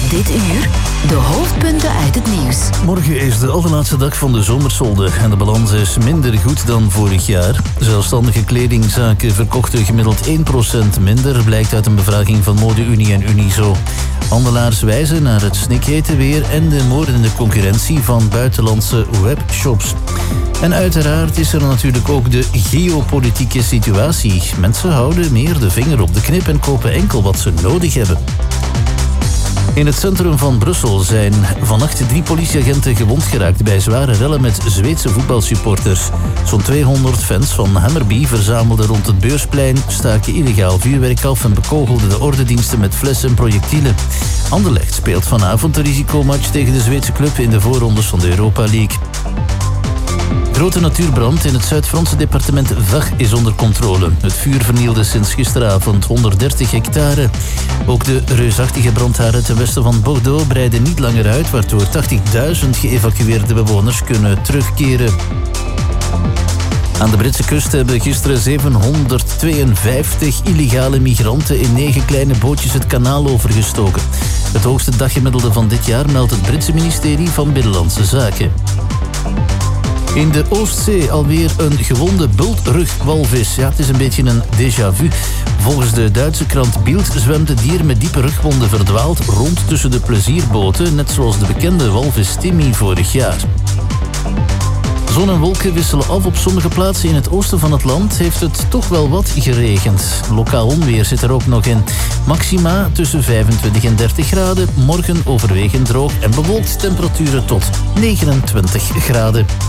Dit uur de hoofdpunten uit het nieuws. Morgen is de allerlaatste dag van de zomersolde en de balans is minder goed dan vorig jaar. Zelfstandige kledingzaken verkochten gemiddeld 1% minder, blijkt uit een bevraging van Mode-Unie en Unizo. Handelaars wijzen naar het snikhete weer en de moordende concurrentie van buitenlandse webshops. En uiteraard is er natuurlijk ook de geopolitieke situatie. Mensen houden meer de vinger op de knip en kopen enkel wat ze nodig hebben. In het centrum van Brussel zijn vannacht 3 politieagenten gewond geraakt bij zware rellen met Zweedse voetbalsupporters. Zo'n 200 fans van Hammarby verzamelden rond het Beursplein, staken illegaal vuurwerk af en bekogelden de ordendiensten met flessen en projectielen. Anderlecht speelt vanavond de risicomatch tegen de Zweedse club in de voorrondes van de Europa League. Grote natuurbrand in het Zuid-Franse departement Var is onder controle. Het vuur vernielde sinds gisteravond 130 hectare. Ook de reusachtige brandharen ten westen van Bordeaux breiden niet langer uit, waardoor 80.000 geëvacueerde bewoners kunnen terugkeren. Aan de Britse kust hebben gisteren 752 illegale migranten in 9 kleine bootjes het kanaal overgestoken. Het hoogste daggemiddelde van dit jaar meldt het Britse ministerie van Binnenlandse Zaken. In de Oostzee alweer een gewonde bultrugwalvis. Ja, het is een beetje een déjà vu. Volgens de Duitse krant Bild zwemt het dier met diepe rugwonden verdwaald rond tussen de plezierboten, net zoals de bekende walvis Timmy vorig jaar. Zon en wolken wisselen af. Op sommige plaatsen in het oosten van het land heeft het toch wel wat geregend. Lokaal onweer zit er ook nog in. Maxima tussen 25 en 30 graden. Morgen overwegend droog en bewolkt, temperaturen tot 29 graden.